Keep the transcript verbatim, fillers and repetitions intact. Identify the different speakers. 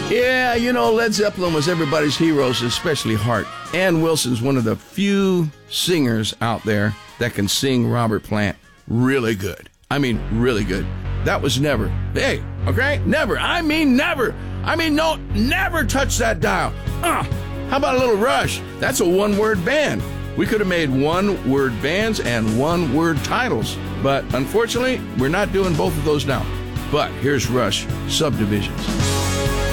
Speaker 1: Yeah, you know, Led Zeppelin was everybody's heroes, especially Hart. Ann Wilson's one of the few singers out there that can sing Robert Plant really good. I mean, really good. That was never. Hey, okay? Never. I mean, never. I mean, no, never touch that dial. Uh, how about a little Rush? That's a one-word band. We could have made one-word bands and one-word titles. But unfortunately, we're not doing both of those now. But here's Rush, Subdivisions.